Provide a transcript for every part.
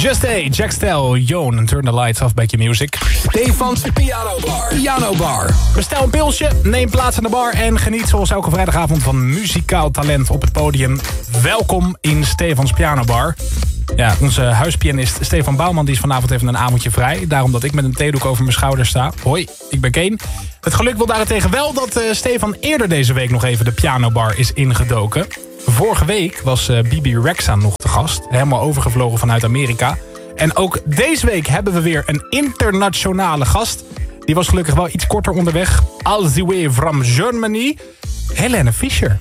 Just A, Jack Stel, Joan, Turn the Lights Off, Back Your Music. Stefans Piano Bar. Piano Bar. Bestel een pilsje, neem plaats aan de bar en geniet zoals elke vrijdagavond van muzikaal talent op het podium. Welkom in Stefans Piano Bar. Ja, onze huispianist Stefan Bouwman die is vanavond even een avondje vrij. Daarom dat ik met een theedoek over mijn schouder sta. Hoi, ik ben Kane. Het geluk wil daarentegen wel dat Stefan eerder deze week nog even de pianobar is ingedoken. Vorige week was Bibi Rexha nog te gast. Helemaal overgevlogen vanuit Amerika. En ook deze week hebben we weer een internationale gast. Die was gelukkig wel iets korter onderweg. All the way from Germany. Helene Fischer.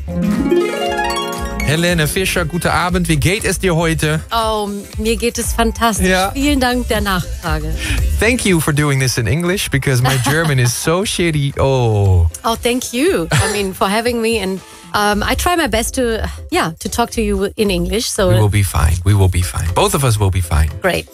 Helene Fischer, guten Abend. Wie geht es dir heute? Oh, mir geht es fantastisch. Ja. Vielen Dank der Nachfrage. Thank you for doing this in English, because my German is so shitty. Oh, thank you. I mean, for having me, and I try my best to talk to you in English. So we will be fine. We will be fine. Both of us will be fine. Great.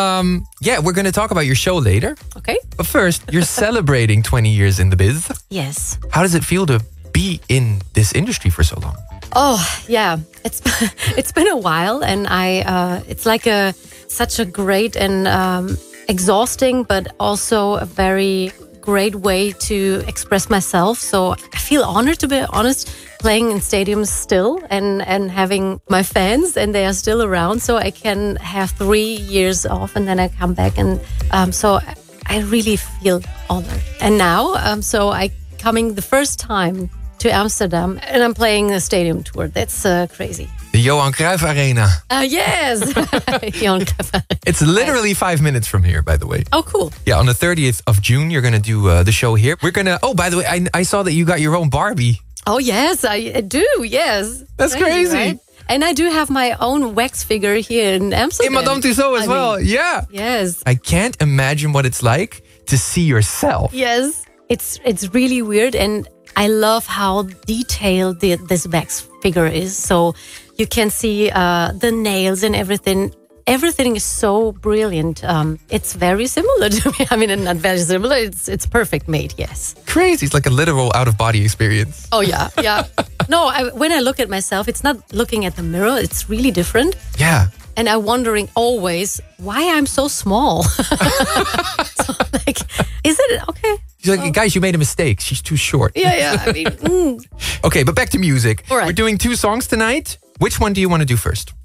We're going to talk about your show later. Okay. But first, you're celebrating 20 years in the biz. Yes. How does it feel to be in this industry for so long? Oh, yeah. It's been a while, and it's like such a great and exhausting, but also a very great way to express myself. So I feel honored, to be honest, playing in stadiums still and having my fans, and they are still around. So I can have 3 years off, and then I come back, and so I really feel honored. And now, so I coming the first time to Amsterdam, and I'm playing a stadium tour. That's crazy. The Johan Cruijff Arena. Yes. Johan Cruijff Arena. It's literally 5 minutes from here, by the way. Oh, cool. Yeah, on the 30th of June, you're going to do the show here. We're going to... Oh, by the way, I saw that you got your own Barbie. Oh, yes, I do, yes. That's crazy. Right? And I do have my own wax figure here in Amsterdam. In Madame Tussauds as well, yeah. Yes. I can't imagine what it's like to see yourself. Yes. It's really weird, and I love how detailed this wax figure is. So you can see the nails and everything. Everything is so brilliant. It's very similar to me. I mean, not very similar. It's perfect made, yes. Crazy. It's like a literal out-of-body experience. Oh, yeah, yeah. No, when I look at myself, it's not looking at the mirror. It's really different. Yeah. And I'm wondering always why I'm so small. So, like, is it okay? She's like, guys, you made a mistake. She's too short. Yeah. I mean, Okay, but back to music. All right. We're doing 2 songs tonight. Which one do you want to do first?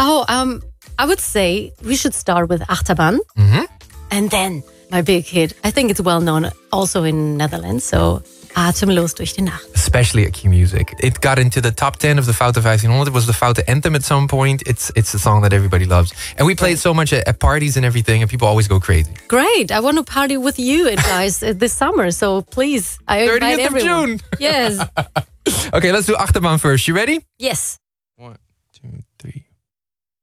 I would say we should start with Achterbahn. Mm-hmm. And then my big hit. I think it's well known also in Netherlands. So Atemloos durch die Nacht. Especially at Q Music. It got into the top 10 of the Foute 1500. It was the Foute anthem at some point. It's a song that everybody loves. And we play it so much at parties and everything, and people always go crazy. Great. I want to party with you guys this summer. So please, I invite 30th of everyone. June. Yes. Okay, let's do Achterbahn first. You ready? Yes. 1